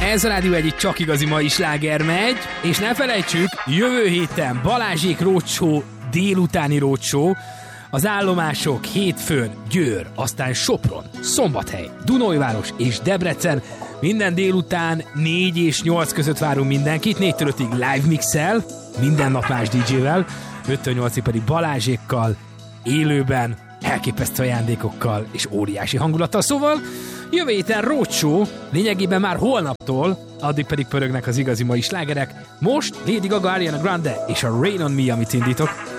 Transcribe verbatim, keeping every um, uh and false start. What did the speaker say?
Ez a Rádió egyik csak igazi mai sláger megy, és ne felejtsük, jövő héten Balázsék Roadshow, délutáni Roadshow, az állomások hétfőn Győr, aztán Sopron, Szombathely, Dunajváros és Debrecen. Minden délután négy és nyolc között várunk mindenkit, négytől ötig live mixel, minden nap más dé jével, öttől nyolcig pedig Balázsékkal, élőben, elképesztő ajándékokkal és óriási hangulattal. Szóval jövő héten Roadshow, lényegében már holnaptól, addig pedig pörögnek az igazi mai slágerek. Most Lady Gaga, Ariana Grande és a Rain on Me, amit indítok.